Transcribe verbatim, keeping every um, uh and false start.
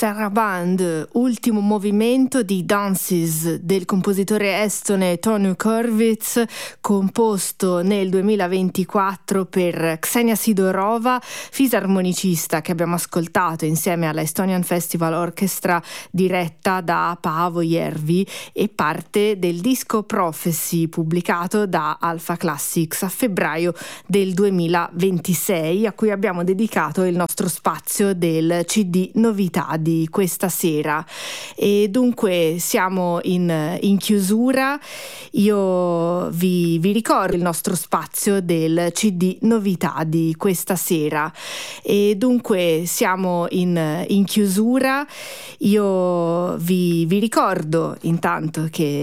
Sarabande, ultimo movimento di Dances del compositore estone Tony Hurwitz, composto nel duemilaventiquattro per Ksenia Sidorova, fisarmonicista che abbiamo ascoltato insieme alla Estonian Festival Orchestra diretta da Paavo Järvi, e parte del disco Prophecy pubblicato da Alpha Classics a febbraio del duemilaventisei, a cui abbiamo dedicato il nostro spazio del C D Novità di questa sera. E dunque siamo in, in chiusura. Io vi, vi ricordo il nostro spazio del C D Novità di questa sera. E dunque siamo in, in chiusura. Io vi, vi ricordo intanto che